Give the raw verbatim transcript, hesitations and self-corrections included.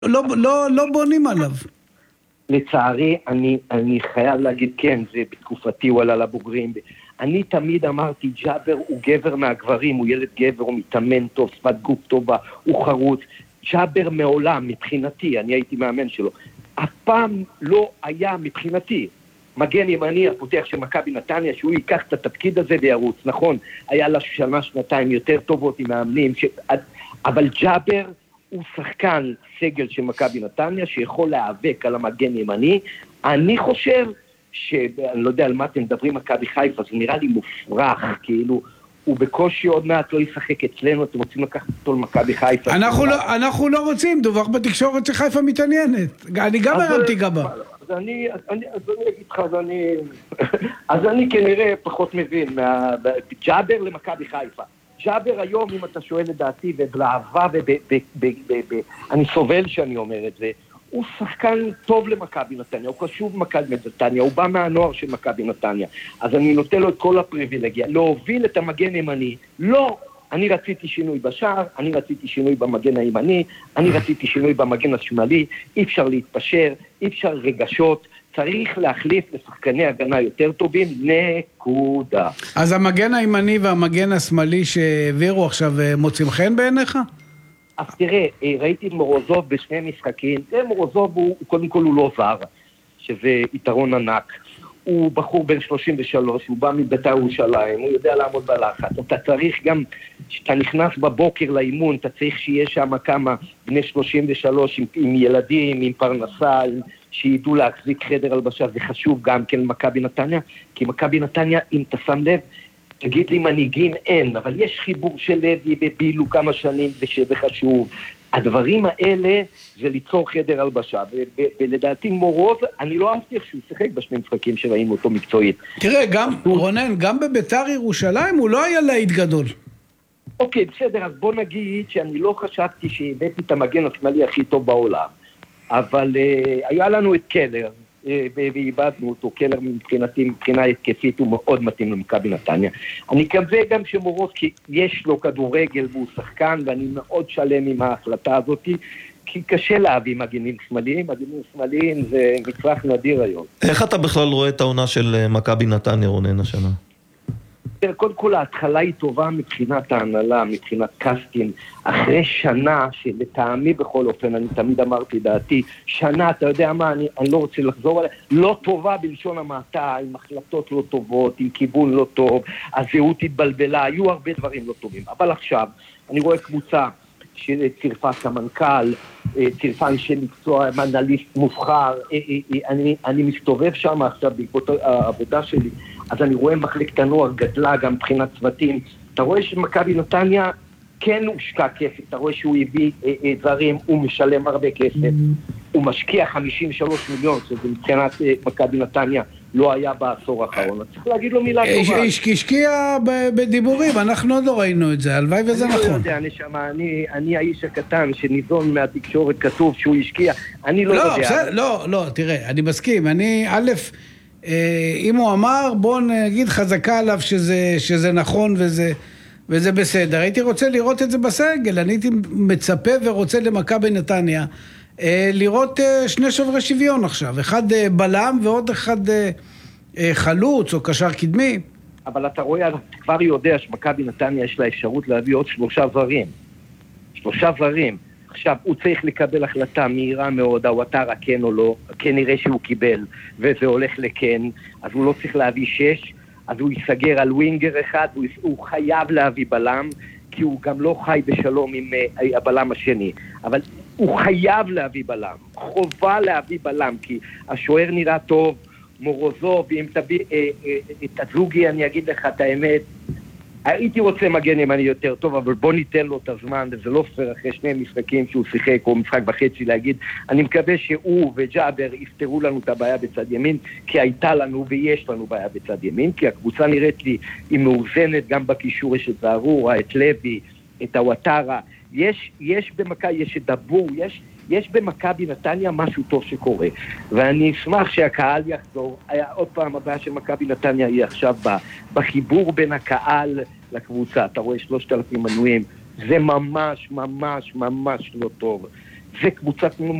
לא, לא, לא בונים עליו. לצערי, אני, אני חייב להגיד, כן, זה בתקופתי, הוא עלה לבוגרים. אני תמיד אמרתי, ג'אבר הוא גבר מהגברים, הוא ילד גבר, הוא מתאמן טוב, שפת גוף טובה, הוא חרוץ. ג'אבר מעולם, מבחינתי, אני הייתי מאמן שלו, אף פעם לא היה מבחינתי מגן ימני הפותח של מכבי נתניה, שהוא ייקח את התפקיד הזה וירוץ. נכון, היה לה שנה, שנתיים יותר טובות עם מאמנים, ש... אבל ג'אבר הוא שחקן סגל של מכבי נתניה, שיכול להיאבק על המגן ימני. אני חושב שאני לא יודע על מה אתם מדברים, מכבי חיפה, זה נראה לי מופרך, כאילו, הוא בקושי עוד מעט לא ישחק אצלנו, אתם רוצים לקחת אותו למכבי חיפה. אנחנו לא, אנחנו לא רוצים, דווח בתקשורת שחיפה מתעניינת. אני גם הרמתי גבה. אז אני, אני, אז אני אגיד לך, אז אני, אז אני כנראה פחות מבין, ג'אבר למכבי חיפה. ג'אבר היום, אם אתה שואל את דעתי, ובלהבה, ואני סובל שאני אומר את זה, הוא שחקן טוב למכבי נתניה, הוא קשוב מכבי נתניה, הוא בא מהנוער של מכבי נתניה, אז אני נותן לו את כל הפריבילגיה, להוביל את המגן ימני, לא, אני רציתי שינוי בשער, אני רציתי שינוי במגן הימני, אני רציתי שינוי במגן השמאלי, אי אפשר להתפשר, אי אפשר רגשות, צריך להחליף לשחקני הגנה יותר טובים, נקודה. אז המגן הימני והמגן השמאלי שהעבירו עכשיו מוצאים חן בעיניך? אז תראה, ראיתי את מורוזוב בשני משחקים, מורוזוב הוא, קודם כל הוא לא זר, שזה יתרון ענק, הוא בחור בן שלושים ושלוש, הוא בא מבית"ר ירושלים, הוא יודע לעמוד בלחץ, אתה צריך גם, כשאתה נכנס בבוקר לאימון, אתה צריך שיהיה שם כמה בני שלושים ושלוש עם, עם ילדים, עם פרנסה, שידעו להחזיק חדר הלבשה, זה חשוב גם כן מכבי נתניה, כי מכבי נתניה, אם אתה שם לב, תגיד לי מנהיגים אין, אבל יש חיבור של לוי בבילו כמה שנים ושזה חשוב. הדברים האלה זה ליצור חדר הלבשה, ולדעתי מורוז, אני לא אהבתי איך שהוא שיחק בשני משחקים שראינו אותו מקצועית. תראה, גם, רונן, גם בבית"ר ירושלים הוא לא היה להיט גדול. אוקיי, בסדר, אז בוא נגיד שאני לא חשבתי שהבאתי את המגן השמאלי הכי טוב בעולם, אבל uh, היה לנו את קלר, uh, ואיבדנו אותו, קלר מבחינתי, מבחינה התקפית, הוא מאוד מתאים למכבי נתניה. אני מקווה גם שמורוז, כי יש לו כדורגל והוא שחקן, ואני מאוד שלם עם ההחלטה הזאת, כי קשה להביא מגנים שמאליים, מגנים שמאליים זה מצרך נדיר היום. איך אתה בכלל רואה את העונה של מכבי נתניה, רונן, השנה? קודם כל ההתחלה היא טובה מבחינת ההנהלה, מבחינת קסטין, אחרי שנה שלטעמי בכל אופן, אני תמיד אמרתי דעתי, שנה, אתה יודע מה, אני, אני לא רוצה לחזור עליה, לא טובה בלשון המעטה, עם החלטות לא טובות, עם כיוון לא טוב, הזהות התבלבלה, היו הרבה דברים לא טובים, אבל עכשיו אני רואה קבוצה שצירפה סמנכ"ל, צירפה אנשי מקצוע, מנהליסט מובחר, אני, אני מסתובב שם עכשיו בעקבות העבודה שלי, אז אני רואה מחלקת הנוער גדלה גם מבחינת צוותים, אתה רואה שמכבי נתניה כן הושקע כסף, אתה רואה שהוא הביא אה, אה, זרים, הוא משלם הרבה כסף, הוא משקיע חמישים ושלושה מיליון, שזה מבחינת אה, מכבי נתניה לא היה בעשור האחרון, צריך להגיד לו מילה טובה. השקיע בדיבורים, אנחנו עוד לא ראינו את זה, הלוואי וזה נכון. אני לא יודע, נשמה, אני, אני האיש הקטן שניזון מהתקשורת כתוב שהוא השקיע, אני לא יודע. לא, לא, תראה, אני מסכים, אני א', אם הוא אמר, בוא נגיד חזקה עליו שזה, שזה נכון וזה, וזה בסדר. הייתי רוצה לראות את זה בסגל, אני הייתי מצפה ורוצה למכבי נתניה, לראות שני שוברי שוויון עכשיו, אחד בלם ועוד אחד חלוץ או קשר קדמי. אבל אתה רואה, אתה כבר יודע שמכבי נתניה יש לה אפשרות להביא עוד שלושה זרים. שלושה זרים. עכשיו, הוא צריך לקבל החלטה מהירה מאוד, הוואטרה כן או לא, כן נראה שהוא קיבל, וזה הולך לכן, אז הוא לא צריך להביא שש, אז הוא יסגר על ווינגר אחד, הוא, הוא חייב להביא בלם, כי הוא גם לא חי בשלום עם uh, הבלם השני, אבל הוא חייב להביא בלם, חובה להביא בלם, כי השוער נראה טוב, מורוזוב, ואם תביא uh, uh, את הזוגי, אני אגיד לך את האמת, הייתי רוצה מגן ימני יותר טוב, אבל בוא ניתן לו את הזמן, וזה לא פייר אחרי שני משחקים שהוא שיחק, או משחק וחצי להגיד, אני מקווה שהוא וג'אבר יפתרו לנו את הבעיה בצד ימין, כי הייתה לנו ויש לנו בעיה בצד ימין, כי הקבוצה נראית לי, היא מאוזנת גם בקישור, יש את זערורה, את לוי, את הוואטרה, יש, יש במכבי, יש את דבור, יש, יש במכבי נתניה משהו טוב שקורה, ואני אשמח שהקהל יחזור. היה עוד פעם, הבעיה של מכבי נתניה היא עכשיו בחיבור בין הקהל לקבוצה, אתה רואה שלושת אלפים מנויים, זה ממש ממש ממש לא טוב, וקבוצה כמו